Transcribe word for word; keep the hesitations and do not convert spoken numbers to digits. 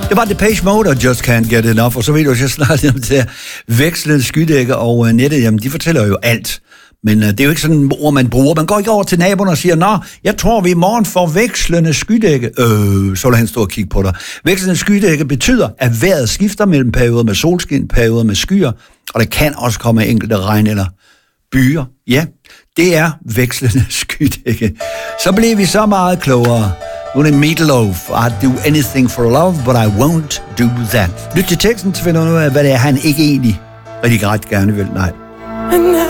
Det var Depeche Mode og Just Can't Get Enough, og så ved du også snart om det der vekslende skydække og uh, nettet, jamen de fortæller jo alt. Men uh, det er jo ikke sådan et ord, man bruger. Man går ikke over til naboen og siger, nå, jeg tror, vi i morgen får vekslende skydække. Øh, så vil han stå og kigge på dig. Vekslende skydække betyder, at vejret skifter mellem perioder med solskin, perioder med skyer, og der kan også komme enkelte regn eller byer. Ja, det er vekslende skydække. Så blev vi så meget klogere. Nu er det Meatloaf. I'd do anything for love, but I won't do that. Lyt til teksten til at finde ud af, hvad det er, han ikke egentlig rigtig ret gerne vil. Nej.